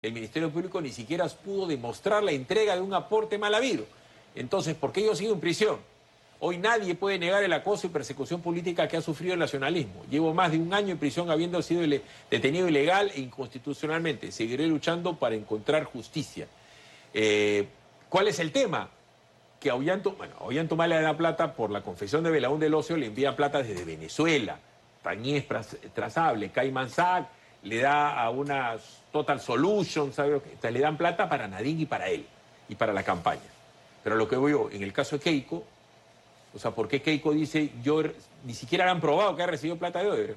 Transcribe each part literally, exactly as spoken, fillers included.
El Ministerio Público ni siquiera pudo demostrar la entrega de un aporte mal habido. Entonces, ¿por qué yo sigo en prisión? Hoy nadie puede negar el acoso y persecución política que ha sufrido el nacionalismo. Llevo más de un año en prisión habiendo sido detenido ilegal e inconstitucionalmente. Seguiré luchando para encontrar justicia. Eh, ¿Cuál es el tema? Que a Ollanta, bueno, a Ollanta Humala le da plata por la confesión de Belaúnde del Ocio, le envía plata desde Venezuela. Tañez trazable, Cayman Sac, le da a una Total Solution, ¿sabe? O sea, le dan plata para Nadine y para él, y para la campaña. Pero lo que veo yo, en el caso de Keiko, o sea, ¿por qué Keiko dice, yo ni siquiera han probado que ha recibido plata de Odebrecht?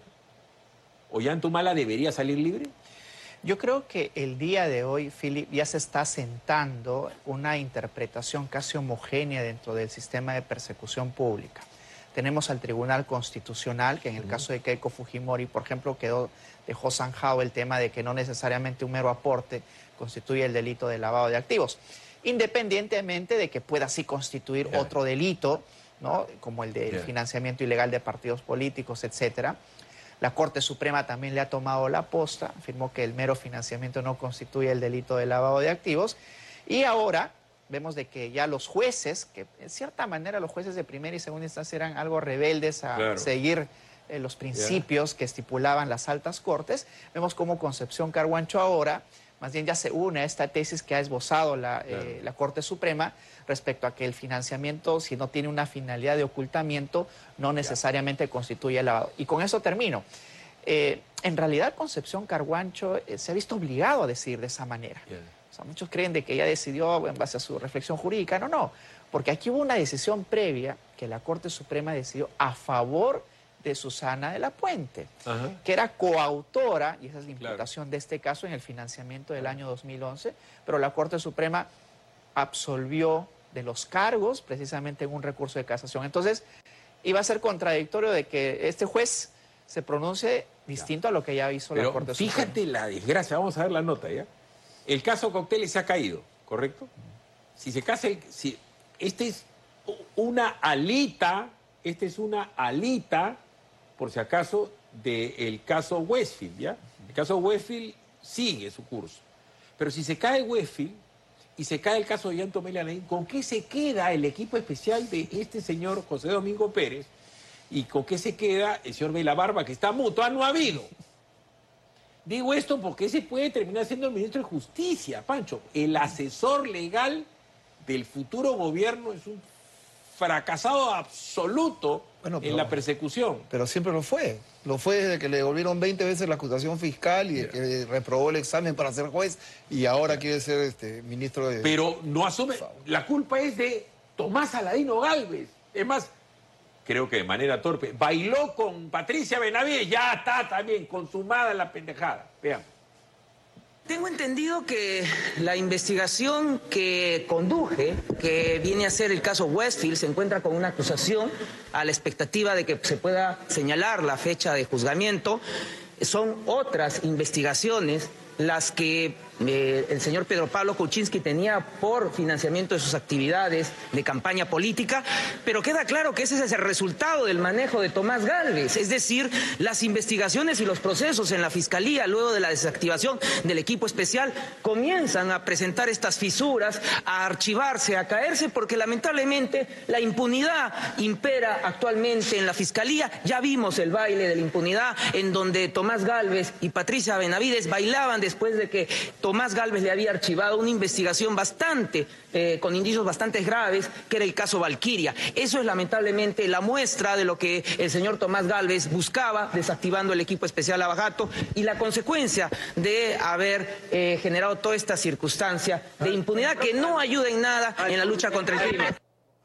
¿Ollanta Humala debería salir libre? Yo creo que el día de hoy, Philip, ya se está sentando una interpretación casi homogénea dentro del sistema de persecución pública. Tenemos al Tribunal Constitucional, que en el caso de Keiko Fujimori, por ejemplo, quedó, dejó zanjado el tema de que no necesariamente un mero aporte constituye el delito de lavado de activos, independientemente de que pueda sí constituir yeah. otro delito, ¿no? Como el del yeah. financiamiento ilegal de partidos políticos, etcétera. La Corte Suprema también le ha tomado la posta, afirmó que el mero financiamiento no constituye el delito de lavado de activos, y ahora vemos de que ya los jueces, que en cierta manera los jueces de primera y segunda instancia eran algo rebeldes a claro. seguir eh, los principios yeah. que estipulaban las altas cortes, vemos como Concepción Carhuancho ahora más bien ya se une a esta tesis que ha esbozado la, claro. eh, la Corte Suprema respecto a que el financiamiento, si no tiene una finalidad de ocultamiento, no necesariamente yeah. constituye el lavado. Y con eso termino. Eh, en realidad Concepción Carhuancho eh, se ha visto obligado a decir de esa manera. Yeah. O sea, muchos creen de que ella decidió en base a su reflexión jurídica. No, no, porque aquí hubo una decisión previa que la Corte Suprema decidió a favor de Susana de la Puente, Ajá. que era coautora, y esa es la imputación claro. de este caso, en el financiamiento del año dos mil once, pero la Corte Suprema absolvió de los cargos precisamente en un recurso de casación. Entonces, iba a ser contradictorio de que este juez se pronuncie distinto claro. a lo que ya hizo pero la Corte Suprema. Fíjate la desgracia, vamos a ver la nota ya. El caso Cocteles se ha caído, ¿correcto? Si se casa, el, si, este es una alita, este es una alita, por si acaso, del caso Westfield, ¿ya? El caso Westfield sigue su curso. Pero si se cae Westfield y se cae el caso de Ollanta Humala, ¿con qué se queda el equipo especial de este señor José Domingo Pérez? ¿Y con qué se queda el señor Vela Barba, que está mutuo? No ha habido. Digo esto porque ese puede terminar siendo el ministro de Justicia, Pancho. El asesor legal del futuro gobierno es un fracasado absoluto bueno, pero, en la persecución. Pero siempre lo fue. Lo fue desde que le devolvieron veinte veces la acusación fiscal y yeah. que reprobó el examen para ser juez y ahora yeah. quiere ser este, ministro de... Pero no asume... La culpa es de Tomás Aladino Gálvez. Es más, creo que de manera torpe, bailó con Patricia Benavides, ya está también consumada la pendejada. Veamos. Tengo entendido que la investigación que conduje, que viene a ser el caso Westfield, se encuentra con una acusación a la expectativa de que se pueda señalar la fecha de juzgamiento. Son otras investigaciones las que eh, el señor Pedro Pablo Kuczynski tenía por financiamiento de sus actividades de campaña política, pero queda claro que ese es el resultado del manejo de Tomás Gálvez, es decir, las investigaciones y los procesos en la Fiscalía luego de la desactivación del equipo especial comienzan a presentar estas fisuras, a archivarse, a caerse, porque lamentablemente la impunidad impera actualmente en la Fiscalía. Ya vimos el baile de la impunidad en donde Tomás Gálvez y Patricia Benavides bailaban después de que Tomás Gálvez le había archivado una investigación bastante, eh, con indicios bastante graves, que era el caso Valquiria. Eso es lamentablemente la muestra de lo que el señor Tomás Gálvez buscaba, desactivando el equipo especial Lavajato, y la consecuencia de haber eh, generado toda esta circunstancia de impunidad que no ayuda en nada en la lucha contra el crimen.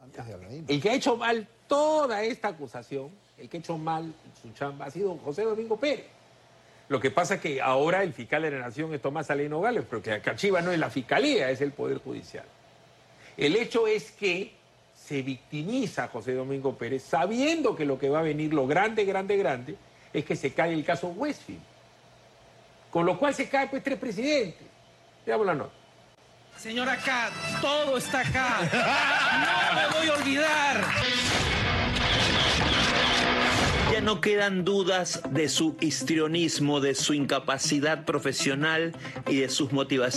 El que ha hecho mal toda esta acusación, el que ha hecho mal su chamba, ha sido José Domingo Pérez. Lo que pasa es que ahora el fiscal de la Nación es Tomás Aladino Gálvez, pero que acá Chiva no es la Fiscalía, es el Poder Judicial. El hecho es que se victimiza a José Domingo Pérez sabiendo que lo que va a venir, lo grande, grande, grande, es que se cae el caso Westfield. Con lo cual se cae pues tres presidentes. Veamos la nota. Señor, acá, todo está acá. No me voy a olvidar. Ya no quedan dudas de su histrionismo, de su incapacidad profesional y de sus motivaciones.